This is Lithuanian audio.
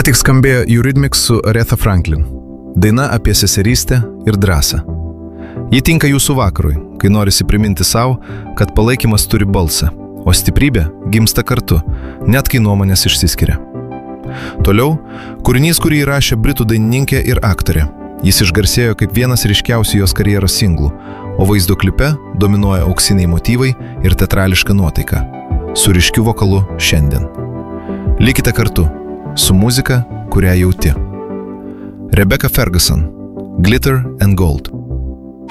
Ką tik skambėjo Eurythmics su Aretha Franklin. Daina apie seserystę ir drąsą. Ji tinka jūsų vakarui, kai norisi priminti savo, kad palaikymas turi balsą, o stiprybė gimsta kartu, net kai nuomonės išsiskiria. Toliau, kūrinys, kurį įrašė britų dainininkė ir aktorė. Jis išgarsėjo kaip vienas ryškiausių jos karjeros singlų, o vaizdo klipe dominuoja auksiniai motyvai ir teatrališka nuotaika. Su ryškiu vokalu šiandien. Likite kartu su muzika, kurią jauti. Rebecca Ferguson, Glitter and Gold.